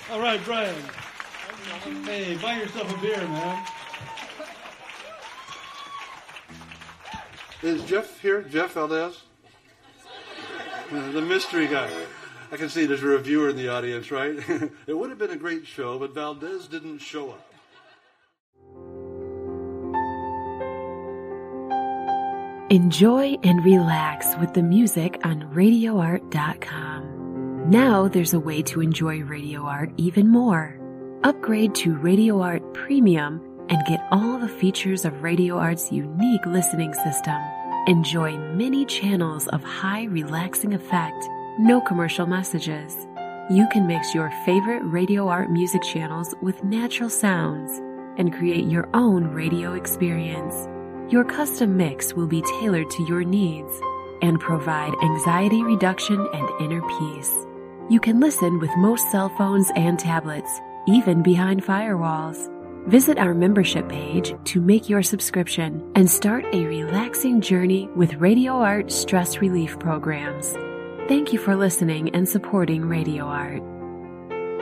All right, Brian. Hey, buy yourself a beer, man. Is Jeff here? Jeff Valdez? The mystery guy. I can see there's a reviewer in the audience, right? It would have been a great show, but Valdez didn't show up. Enjoy and relax with the music on RadioArt.com. Now there's a way to enjoy Radio Art even more. Upgrade to Radio Art Premium and get all the features of Radio Art's unique listening system. Enjoy many channels of high relaxing effect, no commercial messages. You can mix your favorite Radio Art music channels with natural sounds and create your own radio experience. Your custom mix will be tailored to your needs and provide anxiety reduction and inner peace. You can listen with most cell phones and tablets, even behind firewalls. Visit our membership page to make your subscription and start a relaxing journey with Radio Art stress relief programs. Thank you for listening and supporting Radio Art.